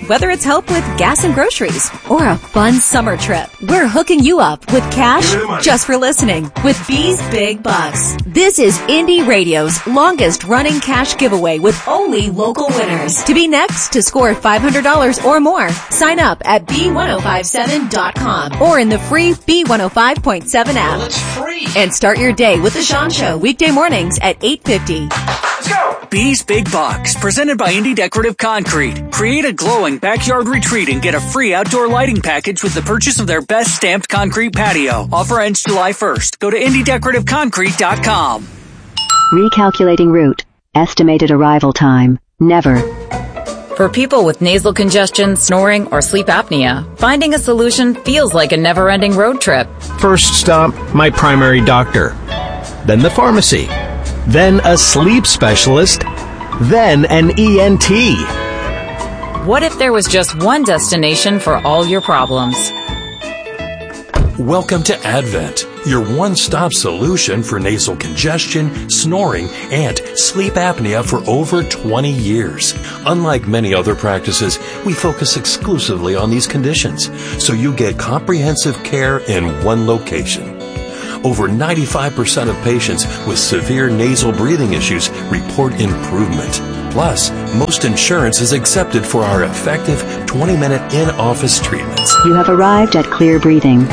Whether it's help with gas and groceries or a fun summer trip, we're hooking you up with cash just for listening with B's Big Bucks. This is Indie Radio's longest running cash giveaway with only local winners. To be next to score $500 or more, sign up at B1057.com or in the free B105.7 app. Well, it's free. And start your day with The Sean Show weekday mornings at 8:50. Let's go. B's Big Bucks, presented by Indie Decorative Concrete. Create a glowing backyard retreat and get a free outdoor lighting package with the purchase of their best stamped concrete patio. Offer ends July 1st. Go to IndieDecorativeConcrete.com. Recalculating route. Estimated arrival time. Never. For people with nasal congestion, snoring, or sleep apnea, finding a solution feels like a never-ending road trip. First stop, my primary doctor. Then the pharmacy. Then a sleep specialist. Then an ENT. What if there was just one destination for all your problems? Welcome to Advent, your one-stop solution for nasal congestion, snoring, and sleep apnea for over 20 years. Unlike many other practices, we focus exclusively on these conditions, so you get comprehensive care in one location. Over 95% of patients with severe nasal breathing issues report improvement. Plus, most insurance is accepted for our effective 20-minute in-office treatments. You have arrived at Clear Breathing.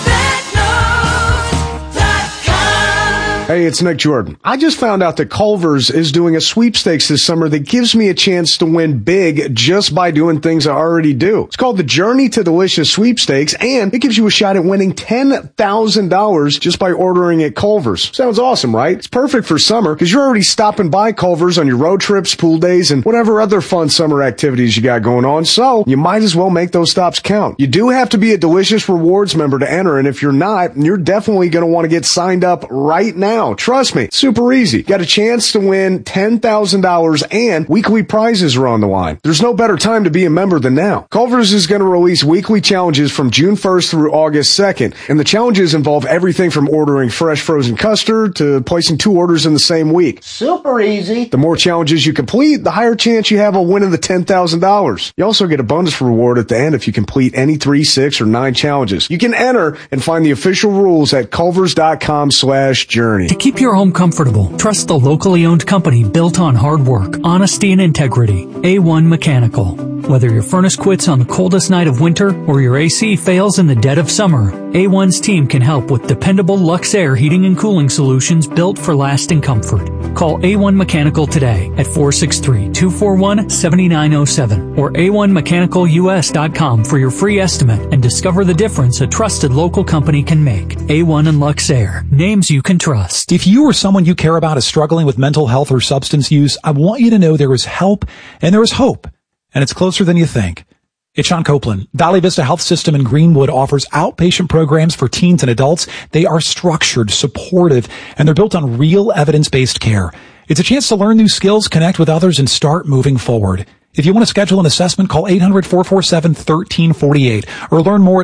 Hey, it's Nick Jordan. I just found out that Culver's is doing a sweepstakes this summer that gives me a chance to win big just by doing things I already do. It's called the Journey to Delicious Sweepstakes, and it gives you a shot at winning $10,000 just by ordering at Culver's. Sounds awesome, right? It's perfect for summer because you're already stopping by Culver's on your road trips, pool days, and whatever other fun summer activities you got going on, so you might as well make those stops count. You do have to be a Delicious Rewards member to enter, and if you're not, you're definitely going to want to get signed up right now. Trust me, super easy. Got a chance to win $10,000 and weekly prizes are on the line. There's no better time to be a member than now. Culver's is going to release weekly challenges from June 1st through August 2nd, and the challenges involve everything from ordering fresh frozen custard to placing 2 orders in the same week. Super easy. The more challenges you complete, the higher chance you have of winning the $10,000. You also get a bonus reward at the end if you complete any 3, 6, or 9 challenges. You can enter and find the official rules at culvers.com/journey. To keep your home comfortable, trust the locally owned company built on hard work, honesty, and integrity. A1 Mechanical. Whether your furnace quits on the coldest night of winter or your AC fails in the dead of summer, A1's team can help with dependable Luxair heating and cooling solutions built for lasting comfort. Call A1 Mechanical today at 463-241-7907 or A1MechanicalUS.com for your free estimate and discover the difference a trusted local company can make. A1 and Luxair. Names you can trust. If you or someone you care about is struggling with mental health or substance use, I want you to know there is help and there is hope. And it's closer than you think. It's Sean Copeland. Valley Vista Health System in Greenwood offers outpatient programs for teens and adults. They are structured, supportive, and they're built on real evidence-based care. It's a chance to learn new skills, connect with others, and start moving forward. If you want to schedule an assessment, call 800-447-1348 or learn more at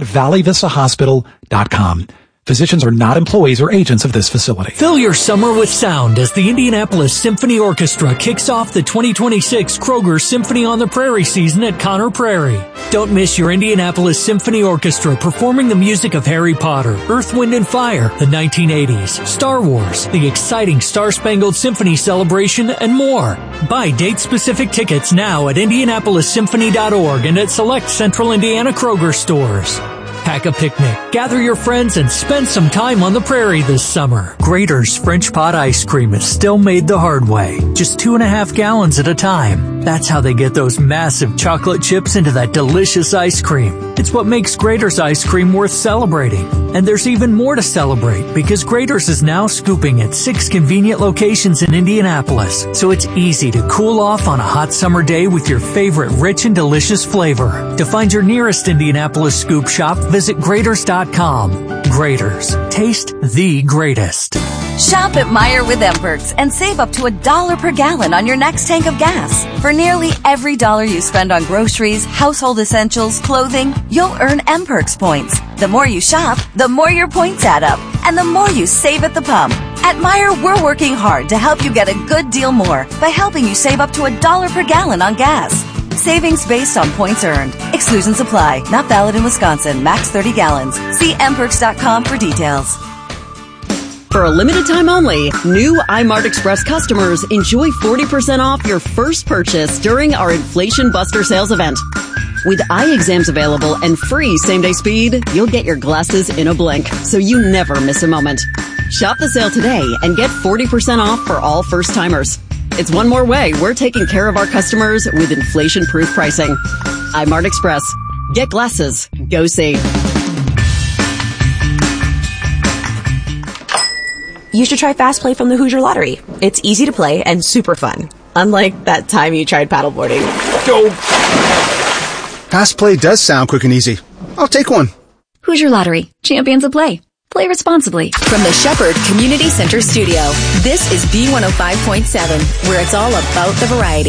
valleyvistahospital.com. Physicians are not employees or agents of this facility. Fill your summer with sound as the Indianapolis Symphony Orchestra kicks off the 2026 Kroger Symphony on the Prairie season at Conner Prairie. Don't miss your Indianapolis Symphony Orchestra performing the music of Harry Potter, Earth, Wind, and Fire, the 1980s, Star Wars, the exciting Star-Spangled Symphony celebration, and more. Buy date-specific tickets now at IndianapolisSymphony.org and at select Central Indiana Kroger stores. Pack a picnic, gather your friends, and spend some time on the prairie this summer. Graeter's French Pot Ice Cream is still made the hard way, just 2.5 gallons at a time. That's how they get those massive chocolate chips into that delicious ice cream. It's what makes Graeter's ice cream worth celebrating. And there's even more to celebrate because Graeter's is now scooping at 6 convenient locations in Indianapolis, so it's easy to cool off on a hot summer day with your favorite rich and delicious flavor. To find your nearest Indianapolis scoop shop, visit Graeters.com. Graeter's. Taste the greatest. Shop at Meijer with M-Perks and save up to $1 per gallon on your next tank of gas. For nearly every dollar you spend on groceries, household essentials, clothing, you'll earn M-Perks points. The more you shop, the more your points add up, and the more you save at the pump. At Meijer, we're working hard to help you get a good deal more by helping you save up to $1 per gallon on gas. Savings based on points earned. Exclusions apply. Not valid in Wisconsin. Max 30 gallons. See mperks.com for details. For a limited time only, new iMart Express customers enjoy 40% off your first purchase during our Inflation Buster sales event. With eye exams available and free same-day speed, you'll get your glasses in a blink, so you never miss a moment. Shop the sale today and get 40% off for all first-timers. It's one more way we're taking care of our customers with inflation-proof pricing. iMart Express. Get glasses. Go see. You should try Fast Play from the Hoosier Lottery. It's easy to play and super fun. Unlike that time you tried paddleboarding. Go! Fast Play does sound quick and easy. I'll take one. Hoosier Lottery. Champions of play. Play responsibly. From the Shepherd Community Center Studio, this is B105.7, where it's all about the variety.